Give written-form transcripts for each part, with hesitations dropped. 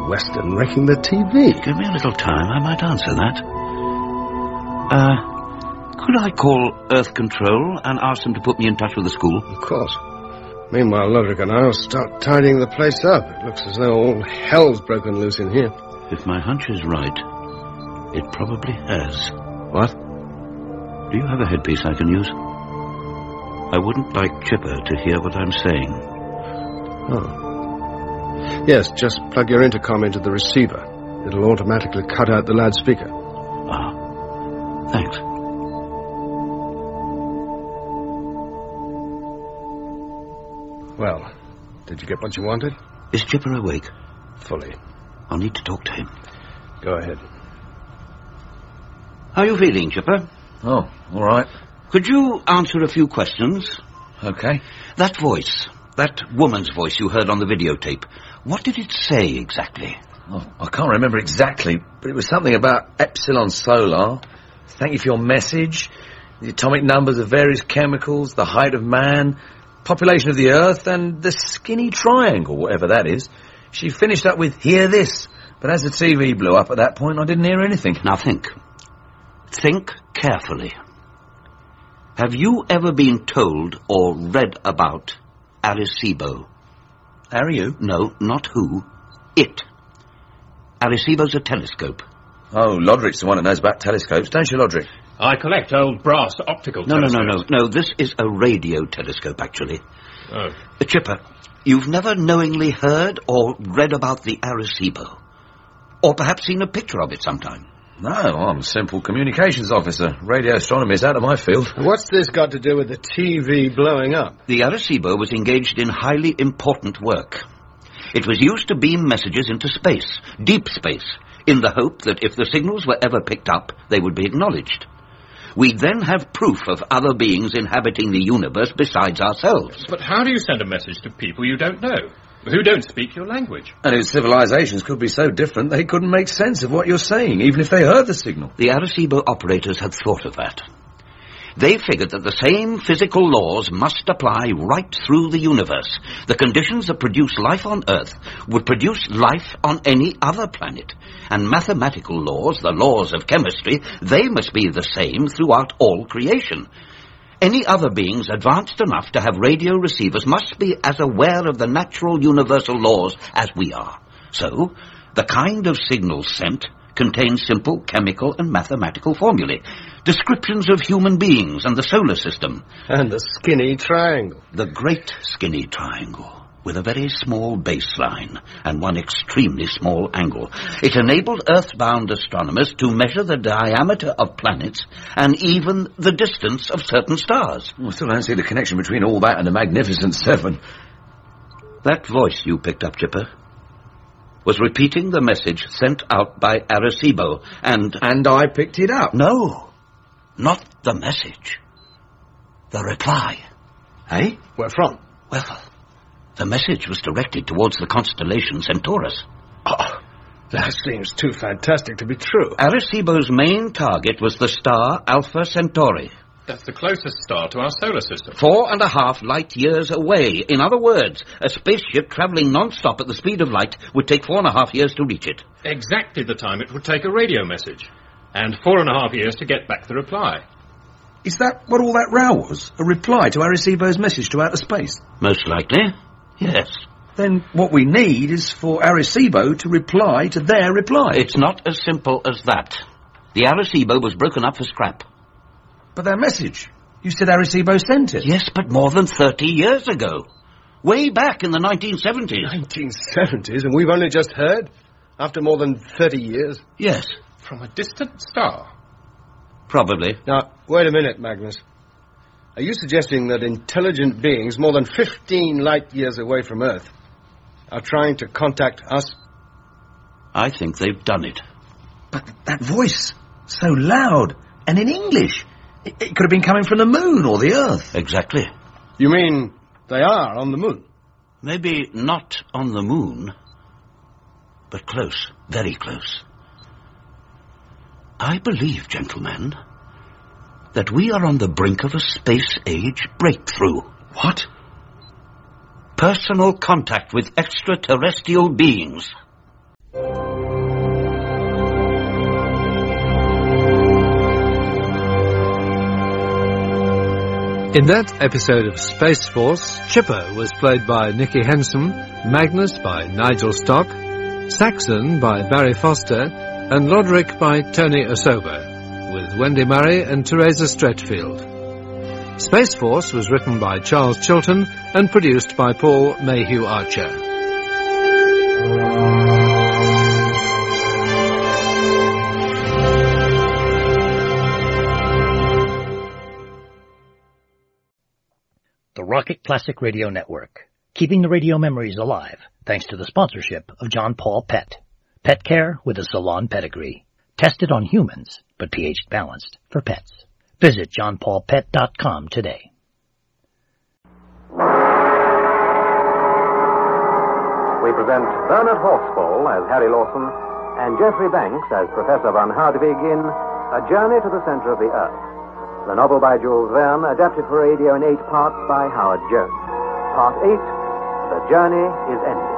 Western wrecking the TV. Give me a little time, I might answer that. Could I call Earth Control and ask them to put me in touch with the school? Of course. Meanwhile, Lodrick and I will start tidying the place up. It looks as though all hell's broken loose in here. If my hunch is right, it probably has. What? Do you have a headpiece I can use? I wouldn't like Chipper to hear what I'm saying. Oh. Yes, just plug your intercom into the receiver. It'll automatically cut out the loudspeaker. Ah. Thanks. Well, did you get what you wanted? Is Chipper awake? Fully. I'll need to talk to him. Go ahead. How are you feeling, Chipper? Oh, all right. Could you answer a few questions? Okay. That voice, that woman's voice you heard on the videotape, what did it say exactly? Oh, I can't remember exactly, but it was something about Epsilon Solar. Thank you for your message. The atomic numbers of various chemicals, the height of man, population of the Earth, and the skinny triangle, whatever that is. She finished up with, hear this. But as the TV blew up at that point, I didn't hear anything. Now think. Think carefully. Have you ever been told or read about Arecibo? Harry, No, not who. It. Arecibo's a telescope. Oh, Lodrick's the one that knows about telescopes, don't you, Lodrick? I collect old brass optical telescopes. No, this is a radio telescope, actually. Oh. Chipper, you've never knowingly heard or read about the Arecibo? Or perhaps seen a picture of it sometime? No, I'm a simple communications officer. Radio astronomy is out of my field. What's this got to do with the TV blowing up? The Arecibo was engaged in highly important work. It was used to beam messages into space, deep space, in the hope that if the signals were ever picked up, they would be acknowledged. We'd then have proof of other beings inhabiting the universe besides ourselves. But how do you send a message to people you don't know, who don't speak your language? And whose civilizations could be so different they couldn't make sense of what you're saying, even if they heard the signal. The Arecibo operators had thought of that. They figured that the same physical laws must apply right through the universe. The conditions that produce life on Earth would produce life on any other planet. And mathematical laws, the laws of chemistry, they must be the same throughout all creation. Any other beings advanced enough to have radio receivers must be as aware of the natural universal laws as we are. So, the kind of signals sent contain simple chemical and mathematical formulae, descriptions of human beings and the solar system. And the skinny triangle. The great skinny triangle, with a very small baseline and one extremely small angle. It enabled Earth-bound astronomers to measure the diameter of planets and even the distance of certain stars. I still don't see the connection between all that and the Magnificent Seven. That voice you picked up, Chipper, was repeating the message sent out by Arecibo, and I picked it up. No, not the message. The reply. Eh? Where from? Well, the message was directed towards the constellation Centaurus. Oh, that seems too fantastic to be true. Arecibo's main target was the star Alpha Centauri. That's the closest star to our solar system. 4.5 light years away. In other words, a spaceship travelling non-stop at the speed of light would take 4.5 years to reach it. Exactly the time it would take a radio message. And 4.5 years to get back the reply. Is that what all that row was? A reply to Arecibo's message to outer space? Most likely, yes. Then what we need is for Arecibo to reply to their reply. It's not as simple as that. The Arecibo was broken up for scrap. But their message, you said Arecibo sent it. Yes, but more than 30 years ago. Way back in the 1970s. 1970s, and we've only just heard? After more than 30 years? Yes. From a distant star? Probably. Now, wait a minute, Magnus. Are you suggesting that intelligent beings more than 15 light years away from Earth are trying to contact us? I think they've done it. But that voice, so loud, and in English. It could have been coming from the moon or the Earth. Exactly. You mean they are on the moon? Maybe not on the moon, but close, very close. I believe, gentlemen, that we are on the brink of a space-age breakthrough. What? Personal contact with extraterrestrial beings. In that episode of Space Force, Chipper was played by Nicky Henson, Magnus by Nigel Stock, Saxon by Barry Foster, and Lodrick by Tony Osoba, with Wendy Murray and Teresa Stretchfield. Space Force was written by Charles Chilton and produced by Paul Mayhew Archer. The Rocket Classic Radio Network, keeping the radio memories alive thanks to the sponsorship of John Paul Pet. Pet care with a salon pedigree. Tested on humans, but pH balanced for pets. Visit johnpaulpet.com today. We present Bernard Horsfall as Harry Lawson and Geoffrey Banks as Professor von Hardwig in A Journey to the Center of the Earth. The novel by Jules Verne, adapted for radio in 8 parts by Howard Jones. Part 8, The Journey is Ended.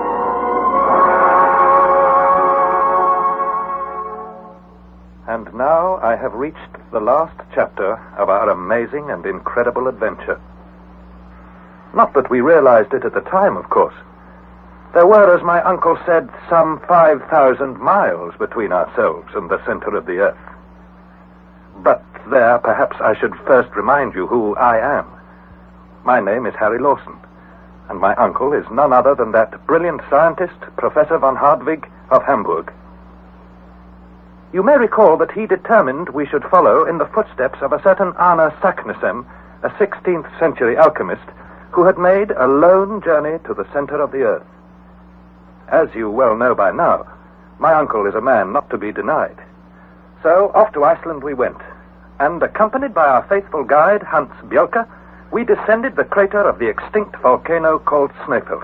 And now I have reached the last chapter of our amazing and incredible adventure. Not that we realized it at the time, of course. There were, as my uncle said, some 5,000 miles between ourselves and the center of the Earth. But there, perhaps I should first remind you who I am. My name is Harry Lawson, and my uncle is none other than that brilliant scientist, Professor von Hardwig of Hamburg. You may recall that he determined we should follow in the footsteps of a certain Arne Saknussemm, a 16th century alchemist, who had made a lone journey to the center of the Earth. As you well know by now, my uncle is a man not to be denied. So off to Iceland we went, and accompanied by our faithful guide, Hans Bjelke, we descended the crater of the extinct volcano called Snæfell.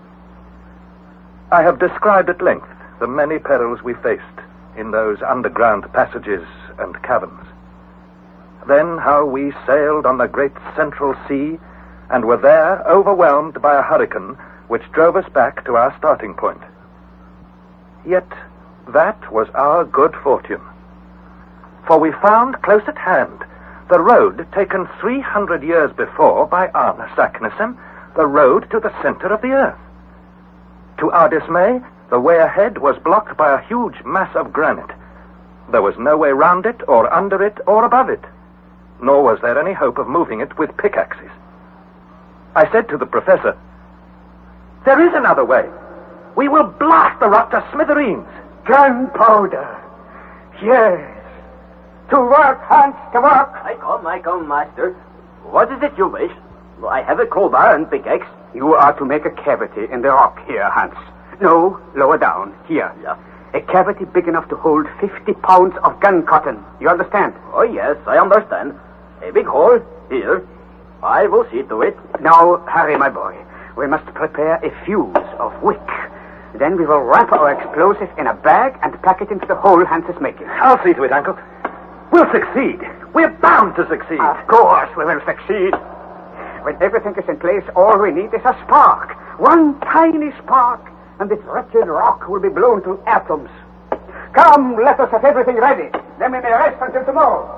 I have described at length the many perils we faced in those underground passages and caverns. Then how we sailed on the great central sea and were there overwhelmed by a hurricane which drove us back to our starting point. Yet that was our good fortune. For we found close at hand the road taken 300 years before by Arne Saknussemm, the road to the center of the Earth. To our dismay, the way ahead was blocked by a huge mass of granite. There was no way round it, or under it, or above it. Nor was there any hope of moving it with pickaxes. I said to the professor, "There is another way. We will blast the rock to smithereens." Gunpowder. Yes. To work, Hans, to work. I come, master. What is it you wish? I have a crowbar and pickaxe. You are to make a cavity in the rock here, Hans. No, lower down, here. Yeah. A cavity big enough to hold 50 pounds of gun cotton. You understand? Oh, yes, I understand. A big hole, here. I will see to it. Now, Harry, my boy, we must prepare a fuse of wick. Then we will wrap our explosive in a bag and pack it into the hole Hans is making. I'll see to it, Uncle. We'll succeed. We're bound to succeed. Of course we will succeed. When everything is in place, all we need is a spark. One tiny spark, and this wretched rock will be blown to atoms. Come, let us have everything ready. Then we may rest until tomorrow.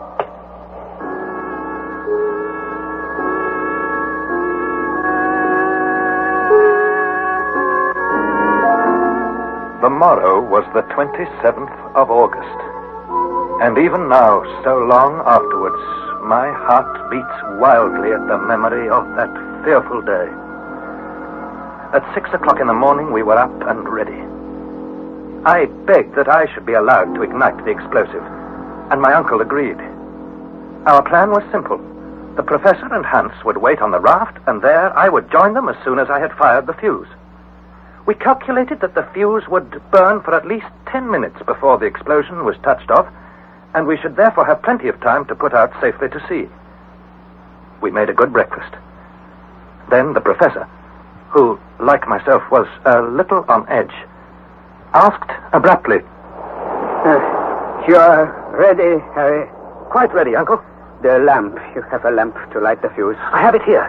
The morrow was the 27th of August. And even now, so long afterwards, my heart beats wildly at the memory of that fearful day. At 6 o'clock in the morning, we were up and ready. I begged that I should be allowed to ignite the explosive, and my uncle agreed. Our plan was simple. The professor and Hans would wait on the raft, and there I would join them as soon as I had fired the fuse. We calculated that the fuse would burn for at least 10 minutes before the explosion was touched off, and we should therefore have plenty of time to put out safely to sea. We made a good breakfast. Then the professor, who, like myself, was a little on edge, asked abruptly, You are ready, Harry? "Quite ready, Uncle." The lamp. You have a lamp to light the fuse. "I have it here."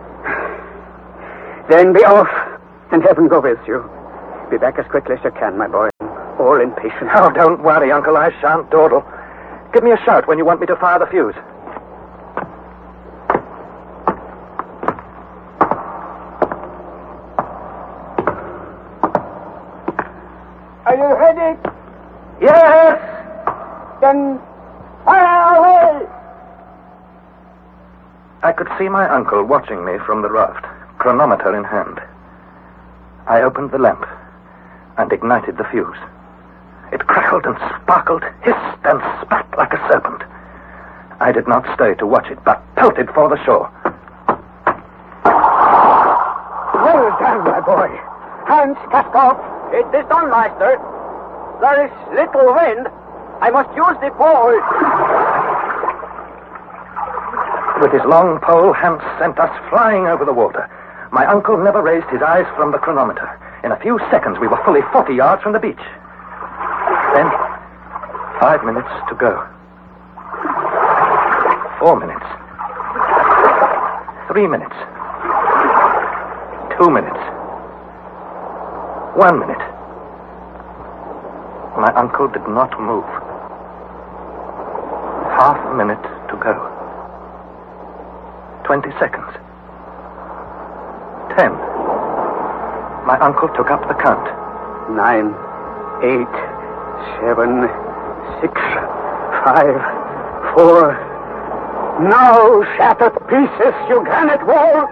Then be off, and heaven go with you. Be back as quickly as you can, my boy. All impatient. Oh, don't worry, Uncle. I shan't dawdle. Give me a shout when you want me to fire the fuse. Are you ready? Yes! Then fire away! I could see my uncle watching me from the raft, chronometer in hand. I opened the lamp and ignited the fuse. It crackled and sparkled, hissed and spat like a serpent. I did not stay to watch it, but pelted for the shore. Well done, my boy. Hands cast off. It is done, Master. There is little wind. I must use the pole. With his long pole, Hans sent us flying over the water. My uncle never raised his eyes from the chronometer. In a few seconds, we were fully 40 yards from the beach. Then, 5 minutes to go. 4 minutes. 3 minutes. 2 minutes. 1 minute. My uncle did not move. Half a minute to go. 20 seconds. 10. My uncle took up the count. 9, 8, 7, 6, 5, 4. Now, shattered pieces, you granite wall!